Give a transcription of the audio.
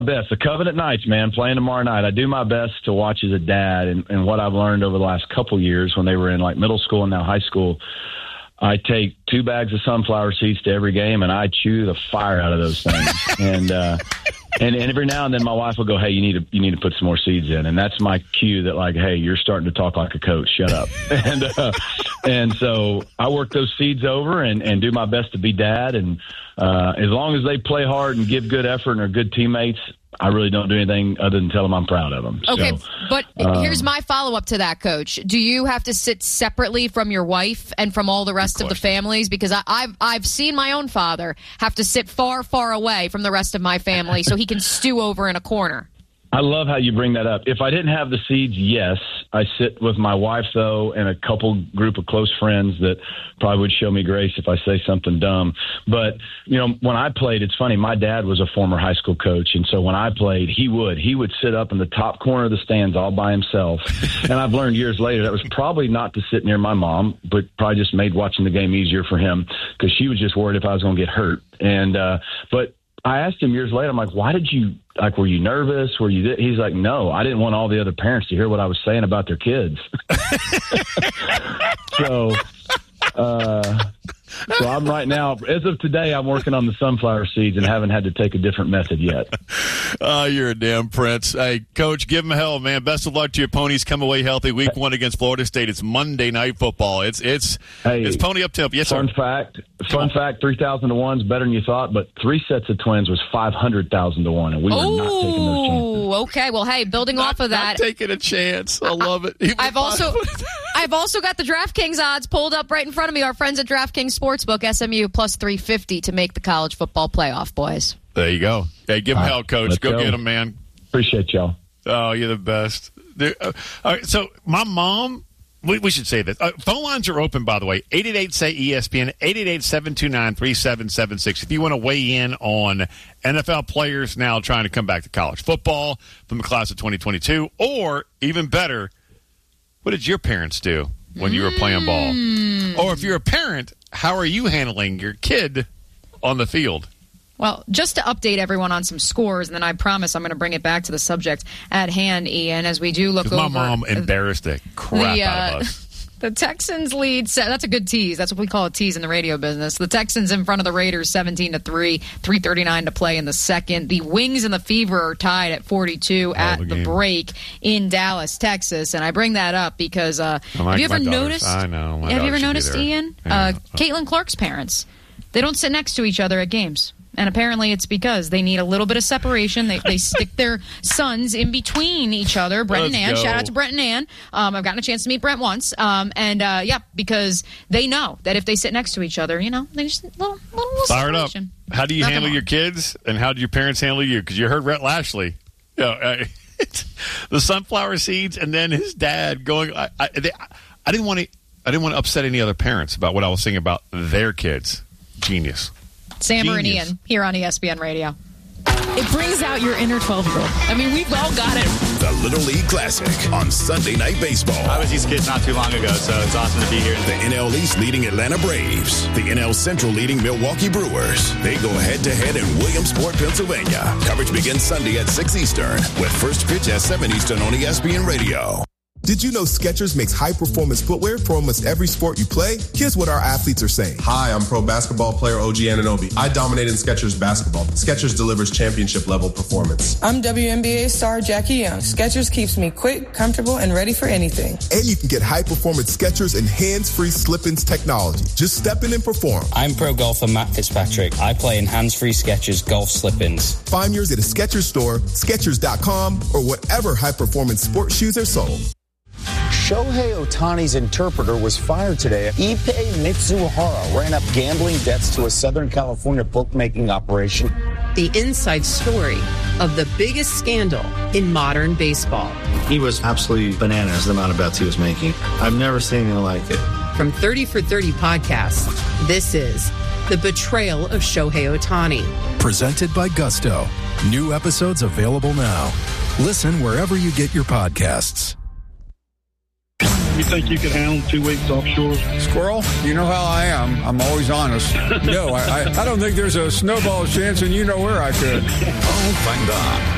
best. The Covenant Knights, man, playing tomorrow night. I do my best to watch as a dad, and what I've learned over the last couple years when they were in like middle school and now high school, I take 2 bags of sunflower seeds to every game, and I chew the fire out of those things. and every now and then my wife will go, "Hey, you need to put some more seeds in," and that's my cue that like, "Hey, you're starting to talk like a coach. Shut up." and so I work those seeds over and do my best to be dad. And as long as they play hard and give good effort and are good teammates, I really don't do anything other than tell them I'm proud of them. Okay, so, but here's my follow-up to that, Coach. Do you have to sit separately from your wife and from all the rest of the families? Because I've seen my own father have to sit far, far away from the rest of my family so he can stew over in a corner. I love how you bring that up. If I didn't have the seeds, yes. I sit with my wife, though, and a group of close friends that probably would show me grace if I say something dumb. But, when I played, it's funny. My dad was a former high school coach, and so when I played, he would sit up in the top corner of the stands all by himself. And I've learned years later that was probably not to sit near my mom, but probably just made watching the game easier for him because she was just worried if I was going to get hurt. And but I asked him years later, I'm like, why did you, were you nervous? He's like, no, I didn't want all the other parents to hear what I was saying about their kids. So I'm right now, as of today, I'm working on the sunflower seeds and haven't had to take a different method yet. You're a damn prince. Hey, Coach, give them hell, man. Best of luck to your Ponies. Come away healthy. Week 1 against Florida State. It's Monday Night Football. It's Pony up temp. Yes, sir. Fun fact, 3,000 to 1 is better than you thought, but 3 sets of twins was 500,000 to 1, and we were not taking those chances. Okay. Well, hey, building off of that. Not taking a chance. I love it. I've also got the DraftKings odds pulled up right in front of me. Our friends at DraftKings Sportsbook, SMU plus 350 to make the college football playoff, boys. There you go. Hey, give them hell, Coach. Go get them, man. Appreciate y'all. Oh, you're the best. All right, so my mom, we should say this. Phone lines are open, by the way. 888-SAY-ESPN, 888-729-3776. If you want to weigh in on NFL players now trying to come back to college football from the class of 2022, or even better, what did your parents do when you were playing ball? Or if you're a parent, how are you handling your kid on the field? Well, just to update everyone on some scores, and then I promise I'm going to bring it back to the subject at hand, Ian, as we do look over. My mom embarrassed the crap out of us. The Texans lead. That's a good tease. That's what we call a tease in the radio business. The Texans in front of the Raiders 17-3, 3:39 to play in the second. The Wings and the Fever are tied at 42 at the break in Dallas, Texas. And I bring that up because have you ever noticed? I know. Have you ever noticed, Ian? Caitlin Clark's parents, they don't sit next to each other at games. And apparently it's because they need a little bit of separation. They stick their sons in between each other. Brent and Ann. Shout out to Brent and Ann. I've gotten a chance to meet Brent once. Because they know that if they sit next to each other, they just little fired up. separation. How do you handle your kids, and how do your parents handle you? Because you heard Rhett Lashley. The sunflower seeds, and then his dad going. I didn't want to upset any other parents about what I was saying about their kids. Genius. Sammer and Ian here on ESPN Radio. It brings out your inner 12-year-old. I mean, we've all got it. The Little League Classic on Sunday Night Baseball. I was these kids not too long ago, so it's awesome to be here. The NL East leading Atlanta Braves. The NL Central leading Milwaukee Brewers. They go head-to-head in Williamsport, Pennsylvania. Coverage begins Sunday at 6 Eastern with first pitch at 7 Eastern on ESPN Radio. Did you know Skechers makes high-performance footwear for almost every sport you play? Here's what our athletes are saying. Hi, I'm pro basketball player OG Anunoby. I dominate in Skechers basketball. Skechers delivers championship-level performance. I'm WNBA star Jackie Young. Skechers keeps me quick, comfortable, and ready for anything. And you can get high-performance Skechers and hands-free slip-ins technology. Just step in and perform. I'm pro golfer Matt Fitzpatrick. I play in hands-free Skechers golf slip-ins. Find yours at a Skechers store, Skechers.com, or whatever high-performance sports shoes are sold. Shohei Ohtani's interpreter was fired today. Ippei Mitsuhara ran up gambling debts to a Southern California bookmaking operation. The inside story of the biggest scandal in modern baseball. He was absolutely bananas, the amount of bets he was making. I've never seen anything like it. From 30 for 30 podcasts, this is The Betrayal of Shohei Ohtani. Presented by Gusto. New episodes available now. Listen wherever you get your podcasts. You think you could handle 2 weeks offshore? Squirrel, you know how I am. I'm always honest. No, I don't think there's a snowball's chance, and you know where I could. Oh, find out.